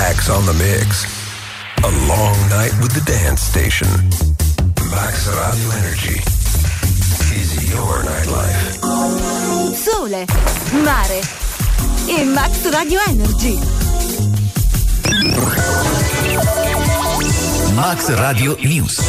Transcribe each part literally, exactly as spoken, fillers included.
Max on the mix. A long night with the dance station. Max Radio Energy is your nightlife. Sole, mare e Max Radio Energy. Max Radio News.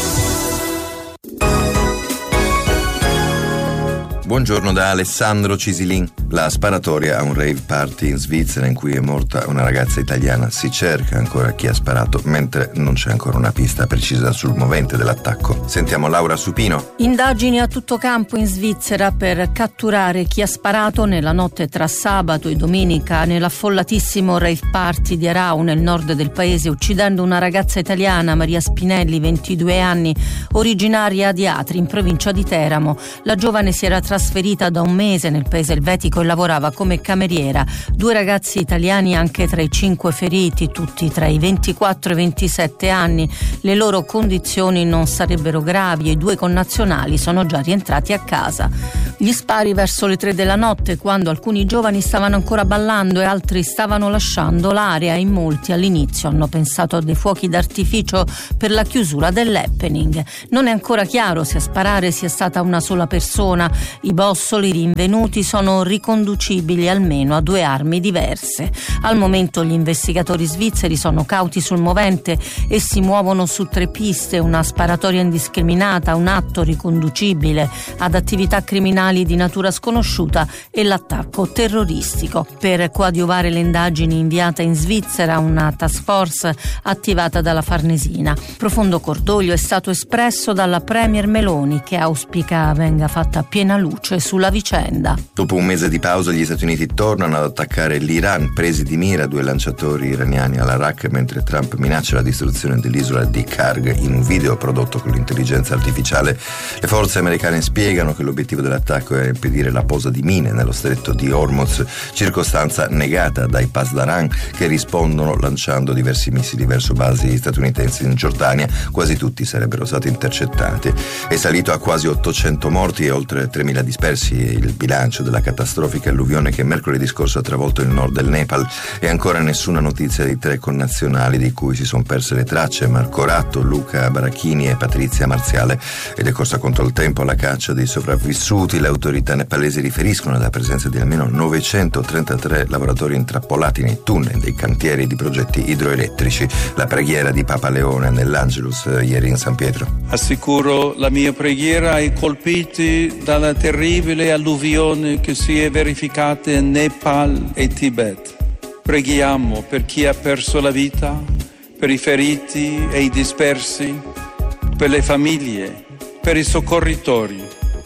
Buongiorno da Alessandro Cisilin. La sparatoria a un rave party in Svizzera in cui è morta una ragazza italiana. Si cerca ancora chi ha sparato, mentre non c'è ancora una pista precisa sul movente dell'attacco. Sentiamo Laura Supino. Indagini a tutto campo in Svizzera per catturare chi ha sparato nella notte tra sabato e domenica nell'affollatissimo rave party di Arau nel nord del paese, uccidendo una ragazza italiana, Maria Spinelli, ventidue anni, originaria di Atri in provincia di Teramo. La giovane si era trasferita da un mese nel paese elvetico e lavorava come cameriera. Due ragazzi italiani anche tra i cinque feriti, tutti tra i ventiquattro e i ventisette anni. Le loro condizioni non sarebbero gravi e i due connazionali sono già rientrati a casa. Gli spari verso le tre della notte, quando alcuni giovani stavano ancora ballando e altri stavano lasciando l'area. In molti all'inizio hanno pensato a dei fuochi d'artificio per la chiusura dell'happening. Non è ancora chiaro se a sparare sia stata una sola persona. I bossoli rinvenuti sono riconducibili almeno a due armi diverse. Al momento gli investigatori svizzeri sono cauti sul movente e si muovono su tre piste: una sparatoria indiscriminata, un atto riconducibile ad attività criminali di natura sconosciuta e l'attacco terroristico. Per coadiuvare le indagini inviata in Svizzera una task force attivata dalla Farnesina. Profondo cordoglio è stato espresso dalla Premier Meloni, che auspica venga fatta piena luce sulla vicenda. Dopo un mese di pausa gli Stati Uniti tornano ad attaccare l'Iran, presi di mira due lanciatori iraniani all'Arak, mentre Trump minaccia la distruzione dell'isola di Karg in un video prodotto con l'intelligenza artificiale. Le forze americane spiegano che l'obiettivo dell'attacco era impedire la posa di mine nello stretto di Hormuz, circostanza negata dai Pasdaran, che rispondono lanciando diversi missili verso basi statunitensi in Giordania. Quasi tutti sarebbero stati intercettati. È salito a quasi ottocento morti e oltre tremila dispersi il bilancio della catastrofica alluvione che mercoledì scorso ha travolto il nord del Nepal, e ancora nessuna notizia di tre connazionali di cui si sono perse le tracce: Marco Ratto, Luca Barachini e Patrizia Marziale. Ed è corsa contro il tempo alla caccia dei sopravvissuti. Le autorità nepalesi riferiscono alla presenza di almeno novecentotrentatré lavoratori intrappolati nei tunnel dei cantieri di progetti idroelettrici. La preghiera di Papa Leone nell'Angelus ieri in San Pietro. Assicuro la mia preghiera ai colpiti dalla terribile alluvione che si è verificata in Nepal e Tibet. Preghiamo per chi ha perso la vita, per i feriti e i dispersi, per le famiglie, per i soccorritori.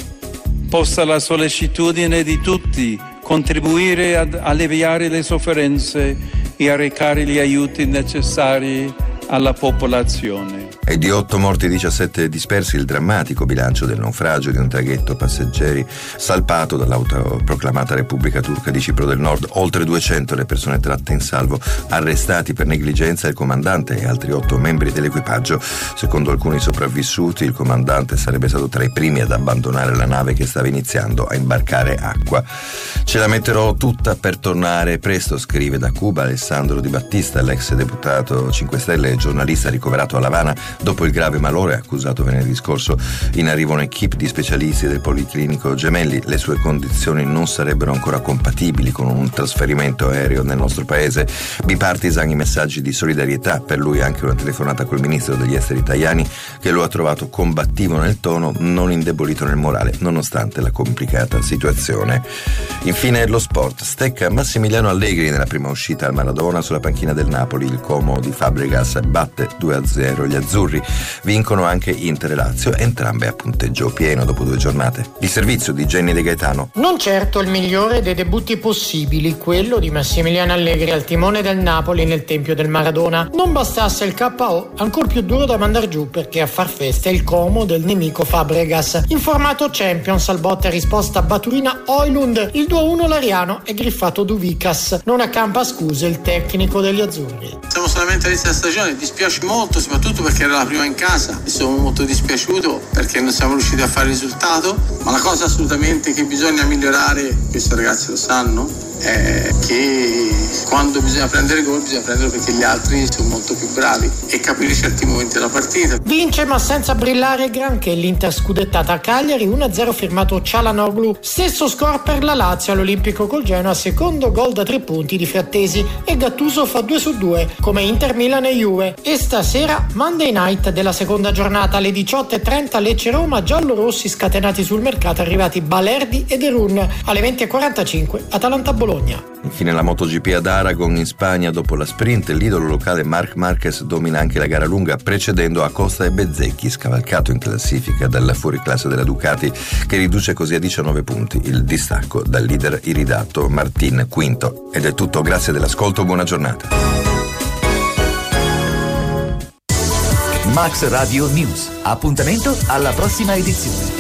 Possa la sollecitudine di tutti contribuire ad alleviare le sofferenze e a recare gli aiuti necessari alla popolazione. E di otto morti e diciassette dispersi il drammatico bilancio del naufragio di un traghetto passeggeri salpato dall'autoproclamata Repubblica Turca di Cipro del Nord. Oltre duecento le persone tratte in salvo, arrestati per negligenza il comandante e altri otto membri dell'equipaggio. Secondo alcuni sopravvissuti, il comandante sarebbe stato tra i primi ad abbandonare la nave che stava iniziando a imbarcare acqua. Ce la metterò tutta per tornare presto, scrive da Cuba Alessandro Di Battista, l'ex deputato cinque Stelle e giornalista ricoverato a L'Avana dopo il grave malore accusato venerdì scorso. In arrivo un'equipe di specialisti del Policlinico Gemelli. Le sue condizioni non sarebbero ancora compatibili con un trasferimento aereo nel nostro paese. Bipartisan i messaggi di solidarietà, per lui anche una telefonata col ministro degli esteri Tajani, che lo ha trovato combattivo nel tono, non indebolito nel morale, nonostante la complicata situazione. Infine lo sport. Stecca Massimiliano Allegri nella prima uscita al Maradona sulla panchina del Napoli. Il Como di Fabregas batte due a zero gli azzurri. Vincono anche Inter e Lazio, entrambe a punteggio pieno dopo due giornate. Il servizio di Jenny De Gaetano. Non certo il migliore dei debutti possibili, quello di Massimiliano Allegri al timone del Napoli nel tempio del Maradona. Non bastasse il K O, ancor più duro da mandar giù, perché a far festa è il Como del nemico Fabregas. In formato Champions, al botta e risposta Baturina Højlund, il due a uno lariano è griffato Duvicas. Non accampa scuse il tecnico degli azzurri. Siamo solamente all'inizio della stagione, dispiace molto, soprattutto perché era la prima in casa. Sono molto dispiaciuto perché non siamo riusciti a fare il risultato, ma la cosa assolutamente che bisogna migliorare, questi ragazzi lo sanno, è che quando bisogna prendere gol bisogna prenderlo perché gli altri sono molto più bravi e capire certi momenti della partita. Vince ma senza brillare granché l'Inter scudettata a Cagliari, uno a zero firmato Çalhanoğlu. Stesso score per la Lazio all'Olimpico col Genoa, secondo gol da tre punti di Frattesi, e Gattuso fa due su due come Inter, Milan e Juve. E stasera Monday Night della seconda giornata alle diciotto e trenta Lecce-Roma, giallorossi scatenati sul mercato arrivati Balerdi e De Roon. Alle venti e quarantacinque Atalanta-Bologna. Infine la MotoGP ad Aragon in Spagna, dopo la sprint l'idolo locale Marc Marquez domina anche la gara lunga, precedendo Acosta e Bezzecchi, scavalcato in classifica dalla fuoriclasse della Ducati, che riduce così a diciannove punti il distacco dal leader iridato Martin Quinto. Ed è tutto, grazie dell'ascolto, buona giornata. Max Radio News. Appuntamento alla prossima edizione.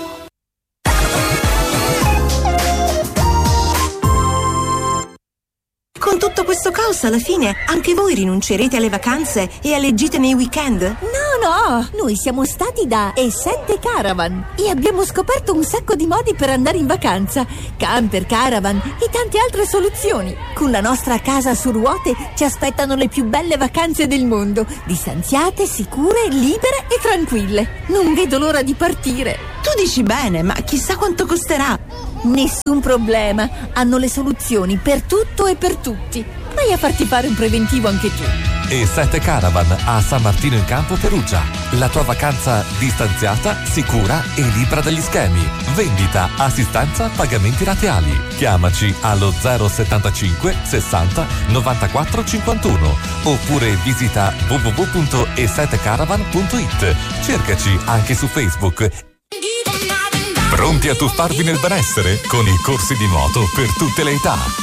Con tutto questo caos, alla fine, anche voi rinuncerete alle vacanze e alle gite nei weekend? No, no, noi siamo stati da E sette Caravan e abbiamo scoperto un sacco di modi per andare in vacanza. Camper, caravan e tante altre soluzioni. Con la nostra casa su ruote ci aspettano le più belle vacanze del mondo, distanziate, sicure, libere e tranquille. Non vedo l'ora di partire. Tu dici bene, ma chissà quanto costerà. Nessun problema, hanno le soluzioni per tutto e per tutti. Vai a farti fare un preventivo anche tu. E sette Caravan a San Martino in Campo, Perugia. La tua vacanza distanziata, sicura e libera dagli schemi. Vendita, assistenza, pagamenti rateali. Chiamaci allo zero settantacinque sessanta novantaquattro cinquantuno oppure visita w w w punto e sette caravan punto it. Cercaci anche su Facebook. Pronti a tuffarvi nel benessere? Con i corsi di nuoto per tutte le età.